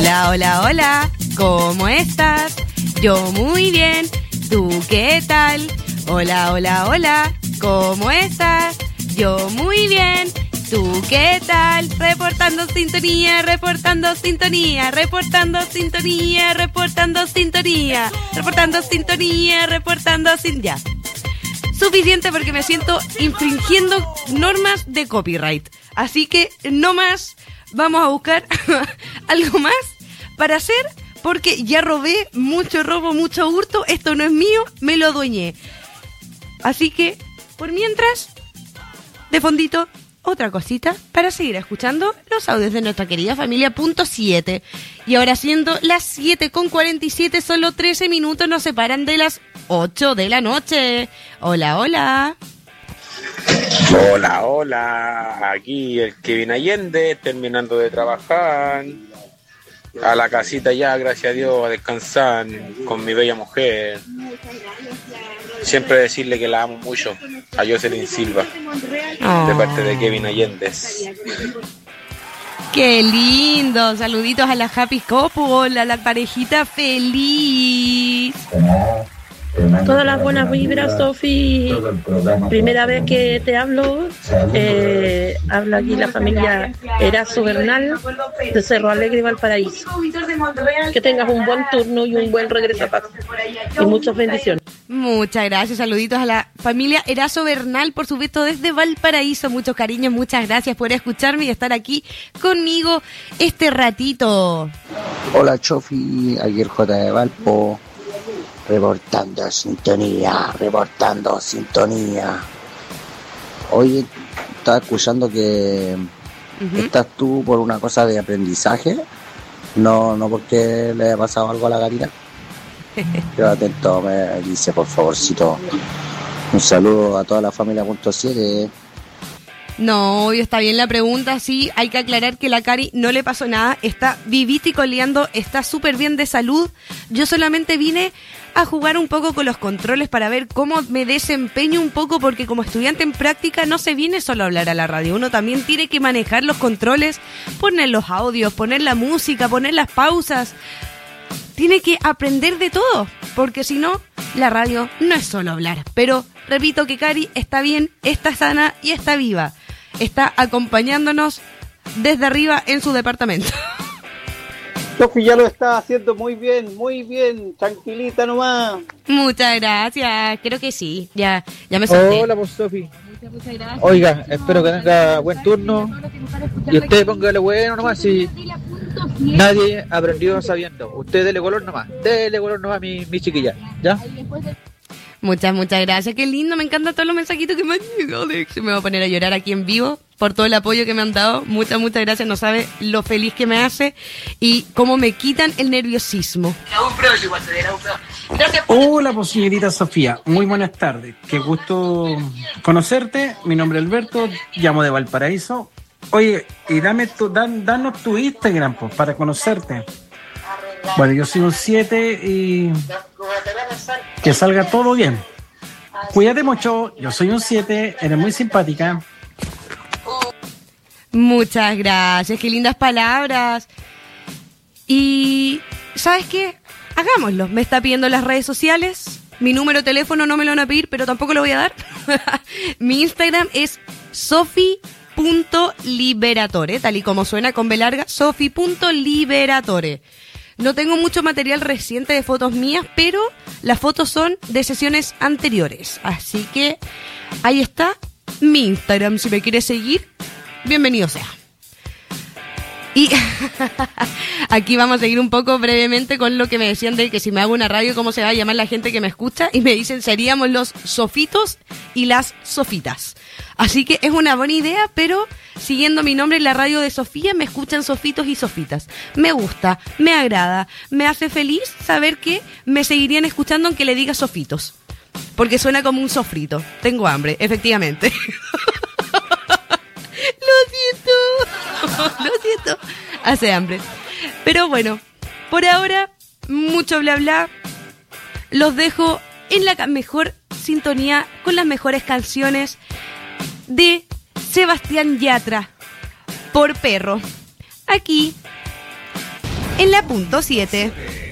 Hola, hola, hola, ¿cómo estás? Yo muy bien, ¿tú qué tal? Hola, hola, hola, ¿cómo estás? Yo muy bien, ¿tú qué tal? Reportando sintonía, reportando sintonía, reportando sintonía, reportando sintonía, reportando sintonía, reportando sintonía. Suficiente porque me siento infringiendo normas de copyright. Así que no más, vamos a buscar algo más para hacer porque ya robé mucho robo, mucho hurto. Esto no es mío, me lo adueñé. Así que, por mientras, de fondito, otra cosita para seguir escuchando los audios de nuestra querida familia punto 7. Y ahora siendo las 7:47, solo 13 minutos nos separan de las 8 de la noche. Hola, hola. Hola, hola. Aquí el Kevin Allende, terminando de trabajar. A la casita ya, gracias a Dios, a descansar con mi bella mujer. Siempre decirle que la amo mucho, a Jocelyn Silva, de parte de Kevin Allende. ¡Qué lindo! Saluditos a la Happy Couple, a la parejita feliz. Todas las buenas vibras, Sofi. Primera vez que te hablo. Habla aquí la familia Erazo Bernal de Cerro Alegre, Valparaíso. Que tengas un buen turno y un buen regreso a paz. Y muchas bendiciones. Muchas gracias, saluditos a la familia Erazo Bernal, por supuesto, desde Valparaíso. Muchos cariños, muchas gracias por escucharme y estar aquí conmigo este ratito. Hola, Chofi, aquí el J de Valpo. Reportando sintonía. Oye, estaba escuchando que estás tú por una cosa de aprendizaje, no porque le haya pasado algo a la Karina. Quedo atento, me dice, por favorcito. Un saludo a toda la familia punto 7. No, obvio, está bien la pregunta, sí, hay que aclarar que la Cari no le pasó nada, está vivita y coleando, está súper bien de salud. Yo solamente vine a jugar un poco con los controles para ver cómo me desempeño un poco, porque como estudiante en práctica no se viene solo a hablar a la radio, uno también tiene que manejar los controles, poner los audios, poner la música, poner las pausas, tiene que aprender de todo, porque si no, la radio no es solo hablar. Pero repito que Cari está bien, está sana y está viva. Está acompañándonos desde arriba en su departamento. Sofi ya lo está haciendo muy bien, tranquilita nomás. Muchas gracias, creo que sí, ya me solté. Hola, pues Sofi. Muchas gracias. Oiga, espero que tenga buen turno y usted póngale bueno nomás, si nadie aprendió sabiendo. Usted dele color nomás, mi chiquilla, ¿ya? Muchas gracias, qué lindo, me encantan todos los mensajitos que me han llegado. Se me va a poner a llorar aquí en vivo por todo el apoyo que me han dado. Muchas gracias, no sabe lo feliz que me hace y cómo me quitan el nerviosismo. Hola, pues señorita Sofía, muy buenas tardes, qué gusto conocerte. Mi nombre es Alberto, llamo de Valparaíso. Oye, y danos tu Instagram, pues, para conocerte. Bueno, yo soy un 7 y que salga todo bien. Cuídate mucho, yo soy un 7, eres muy simpática. Muchas gracias, qué lindas palabras. Y, ¿sabes qué? Hagámoslo. Me está pidiendo las redes sociales. Mi número de teléfono no me lo van a pedir, pero tampoco lo voy a dar. Mi Instagram es sofi.liberatore, tal y como suena con B larga, sofi.liberatore. No tengo mucho material reciente de fotos mías, pero las fotos son de sesiones anteriores. Así que ahí está mi Instagram. Si me quieres seguir, bienvenido sea. Y aquí vamos a seguir un poco brevemente con lo que me decían de que si me hago una radio, ¿cómo se va a llamar la gente que me escucha? Y me dicen, seríamos los sofitos y las sofitas. Así que es una buena idea, pero siguiendo mi nombre en la radio de Sofía, me escuchan sofitos y sofitas. Me gusta, me agrada, me hace feliz saber que me seguirían escuchando aunque le diga sofitos. Porque suena como un sofrito. Tengo hambre, efectivamente. Lo siento. Hace hambre. Pero bueno, por ahora, mucho bla bla. Los dejo en la mejor sintonía con las mejores canciones de Sebastián Yatra, Por Perro. Aquí, en la punto 7.